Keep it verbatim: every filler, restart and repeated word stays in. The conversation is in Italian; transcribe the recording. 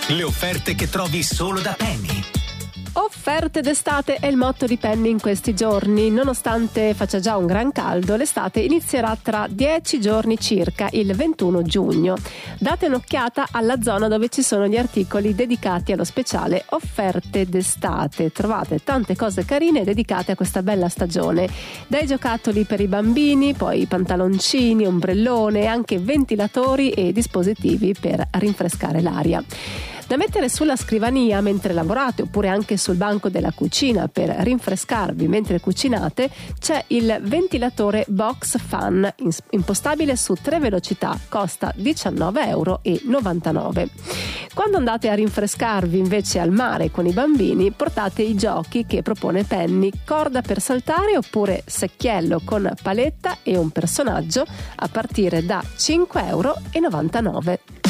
Le offerte che trovi solo da Penny. Offerte d'estate è il motto di Penny in questi giorni. Nonostante faccia già un gran caldo, l'estate inizierà tra dieci giorni circa, il ventuno giugno. Date un'occhiata alla zona dove ci sono gli articoli dedicati allo speciale offerte d'estate. Trovate tante cose carine dedicate a questa bella stagione. Dai giocattoli per i bambini, poi pantaloncini, ombrellone, anche ventilatori e dispositivi per rinfrescare l'aria. Da mettere sulla scrivania mentre lavorate oppure anche sul banco della cucina per rinfrescarvi mentre cucinate c'è il ventilatore Box Fan, impostabile su tre velocità, costa diciannove virgola novantanove euro. Quando andate a rinfrescarvi invece al mare con i bambini, portate i giochi che propone Penny: corda per saltare oppure secchiello con paletta e un personaggio a partire da cinque virgola novantanove euro.